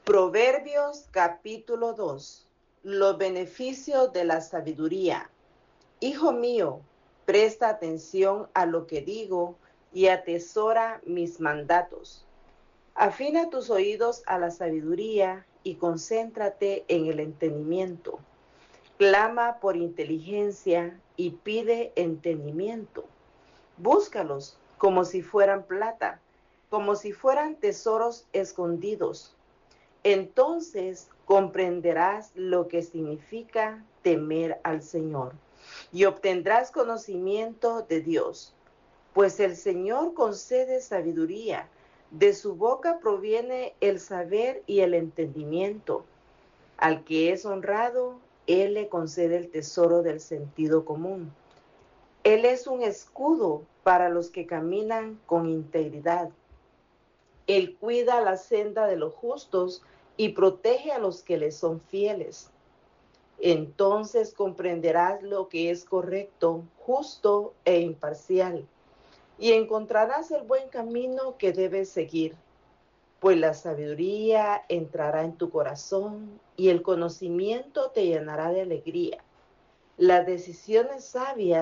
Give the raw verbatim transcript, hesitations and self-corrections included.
Proverbios capítulo dos. Los beneficios de la sabiduría. Hijo mío, presta atención a lo que digo y atesora mis mandatos. Afina tus oídos a la sabiduría y concéntrate en el entendimiento. Clama por inteligencia y pide entendimiento. Búscalos como si fueran plata, como si fueran tesoros escondidos. Entonces comprenderás lo que significa temer al Señor y obtendrás conocimiento de Dios, pues el Señor concede sabiduría, de su boca proviene el saber y el entendimiento. Al que es honrado, Él le concede el tesoro del sentido común. Él es un escudo para los que caminan con integridad. Él cuida la senda de los justos y protege a los que le son fieles. Entonces comprenderás lo que es correcto, justo e imparcial, y encontrarás el buen camino que debes seguir, pues la sabiduría entrará en tu corazón y el conocimiento te llenará de alegría. Las decisiones sabias